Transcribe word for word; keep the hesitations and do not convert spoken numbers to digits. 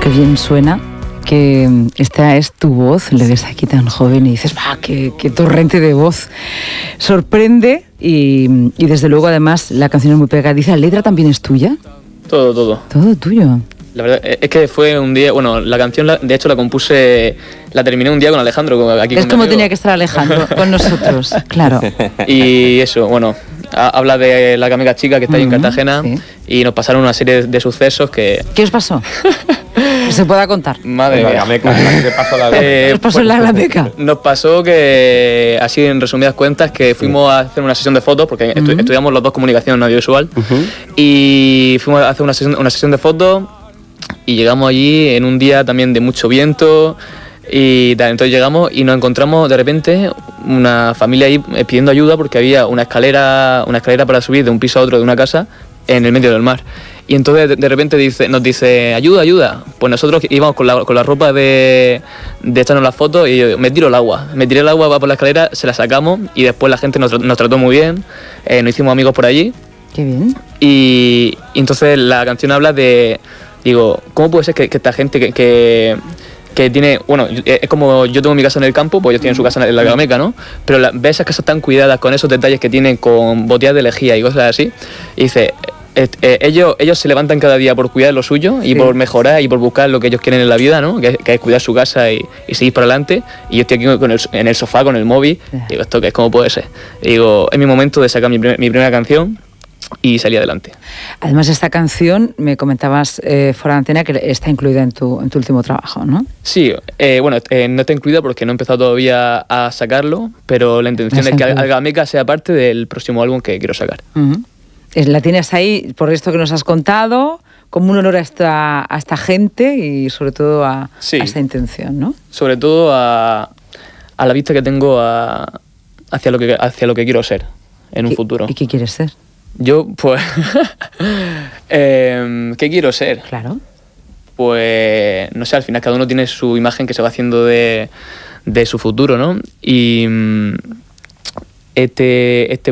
Qué bien suena, que esta es tu voz, le ves aquí tan joven y dices, ¡ah, qué, qué torrente de voz! Sorprende y, y desde luego además la canción es muy pegadiza. ¿La letra también es tuya? Todo, todo. Todo tuyo. La verdad es que fue un día, bueno, la canción la, de hecho la compuse, la terminé un día con Alejandro, aquí Es con como mi amigo. tenía que estar Alejandro con nosotros, claro. Y eso, bueno, a, habla de la amiga chica que está ahí en Uh-huh, Cartagena, sí. Y nos pasaron una serie de, de sucesos que... ¿Qué os pasó? Que se pueda contar. Madre La mía. Gameca, la que pasó la Eh, ¿Qué os pasó en la Glameca? Nos pasó que, así en resumidas cuentas, que fuimos a hacer una sesión de fotos, porque estu- Ujú. estudiamos los dos comunicación audiovisual, Uh-huh. y fuimos a hacer una sesión, una sesión de fotos, y llegamos allí en un día también de mucho viento, y tal. Entonces llegamos y nos encontramos de repente una familia ahí eh, pidiendo ayuda porque había una escalera, una escalera para subir de un piso a otro de una casa en el medio del mar. Y entonces de, de repente dice, nos dice, ayuda, ayuda. Pues nosotros íbamos con la, con la ropa de, de echarnos las fotos y yo, me tiro el agua. Me tiré el agua, va por la escalera, se la sacamos y después la gente nos, tra- nos trató muy bien, eh, nos hicimos amigos por allí. Qué bien. Y, y entonces la canción habla de, digo, ¿cómo puede ser que, que esta gente que, que, que tiene, bueno, es como yo tengo mi casa en el campo, pues ellos tienen su casa en la Glameca, ¿no? Pero la, ves esas casas tan cuidadas con esos detalles que tienen con botellas de lejía y cosas así, y dice... Eh, eh, ellos, ellos se levantan cada día por cuidar lo suyo y Sí. por mejorar y por buscar lo que ellos quieren en la vida, ¿no? Que, que es cuidar su casa y, y seguir para adelante. Y yo estoy aquí con el, en el sofá con el móvil. Ya. Digo, ¿esto qué es? ¿Cómo puede ser? Y digo, es mi momento de sacar mi, primer- mi primera canción y salir adelante. Además esta canción, me comentabas eh, fuera de antena, que está incluida en tu, en tu último trabajo, ¿no? Sí, eh, bueno, eh, no está incluida porque no he empezado todavía a sacarlo, pero la intención Está es que incluida. Algameca sea parte del próximo álbum que quiero sacar. Ujú. Es- La tienes ahí por esto que nos has contado, como un honor a esta, a esta gente y sobre todo a, Sí. a esta intención, ¿no? Sobre todo a, a la vista que tengo a- hacia, lo que, hacia lo que quiero ser en un ¿Qué- futuro. ¿Y qué quieres ser? Yo, pues, em, ¿qué quiero ser? Claro. Pues, no sé, al final cada uno tiene su imagen que se va haciendo de, de su futuro, ¿no? Y mm, este, este